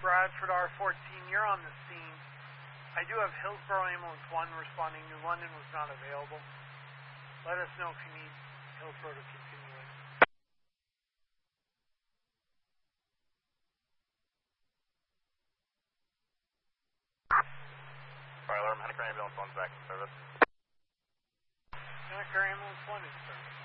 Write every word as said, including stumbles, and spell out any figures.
Bradford R fourteen, you're on the scene. I do have Hillsborough Ambulance one responding. New London was not available. Let us know if you need Hillsborough to continue in. Fire alarm, Henniker Ambulance one's back in service. Henniker Ambulance one is service.